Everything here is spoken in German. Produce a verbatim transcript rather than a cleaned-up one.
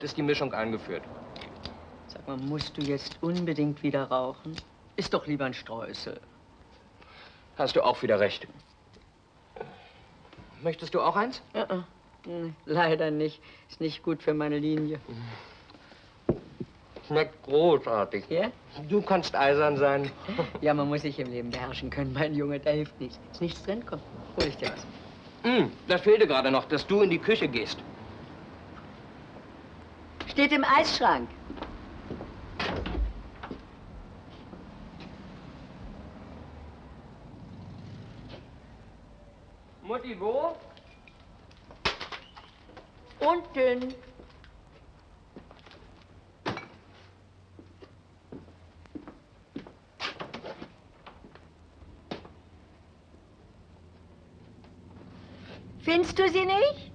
ist die Mischung eingeführt. Sag mal, musst du jetzt unbedingt wieder rauchen? Ist doch lieber ein Streusel. Hast du auch wieder recht. Möchtest du auch eins? Uh -uh. Hm, leider nicht. Ist nicht gut für meine Linie. Schmeckt großartig. Ja? Du kannst eisern sein. Ja, man muss sich im Leben beherrschen können, mein Junge. Da hilft nichts. Ist nichts drin? Komm, hol ich dir was. Mm, das fehlte gerade noch, dass du in die Küche gehst. Steht im Eisschrank. Mutti, wo? Unten. Findest du sie nicht?